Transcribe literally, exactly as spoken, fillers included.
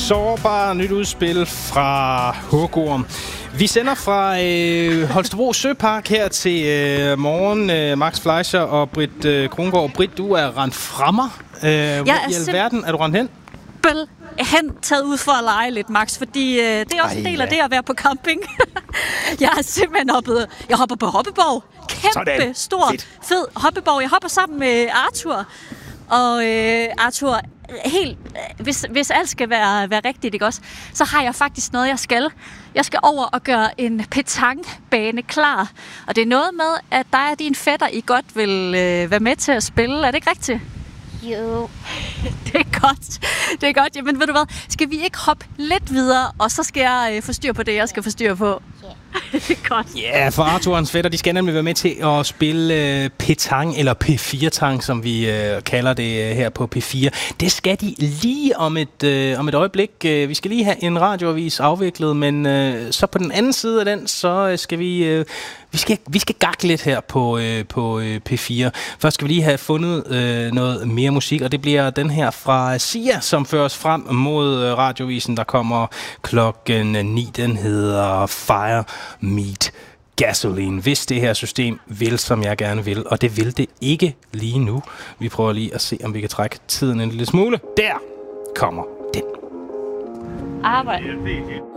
Sårbar, nyt udspil fra Hugorm. Vi sender fra øh, Holstebro Søpark her til øh, morgen. Øh, Max Fleischer og Britt øh, Krongaard. Britt, du er rendt fremmer. Øh, hvor i alverden er du rendt hen? Hen taget ud for at lege lidt, Max, fordi øh, det er også Ej, en del ja. af det at være på camping. Jeg er simpelthen hoppet. Jeg hopper på hoppeborg. Kæmpe, Sådan. stor, Fedt. fed hoppeborg. Jeg hopper sammen med Arthur. Og øh, Arthur, helt, hvis, hvis alt skal være, være rigtigt, ikke også, så har jeg faktisk noget, jeg skal. Jeg skal over og gøre en petanquebane klar. Og det er noget med, at der er din fætter, I godt vil øh, være med til at spille. Er det ikke rigtigt? Jo. Det er godt. Det er godt. Jamen ved du hvad, skal vi ikke hoppe lidt videre, og så skal jeg øh, få styr på det, jeg skal få styr på. Det er godt. Ja, yeah, for Arthur og hans fætter, de skal nemlig være med til at spille øh, petang, eller P fire-tang, som vi øh, kalder det øh, her på P fire. Det skal de lige om et, øh, om et øjeblik. Vi skal lige have en radioavis afviklet, men øh, så på den anden side af den, så øh, skal vi... Øh, Vi skal, vi skal gakke lidt her på, øh, på øh, P fire. Først skal vi lige have fundet øh, noget mere musik, og det bliver den her fra Sia, som fører os frem mod øh, radiovisen, der kommer klokken ni. Den hedder Fire Meet Gasoline. Hvis det her system vil, som jeg gerne vil, og det vil det ikke lige nu. Vi prøver lige at se, om vi kan trække tiden en lille smule. Der kommer den. Arbejde.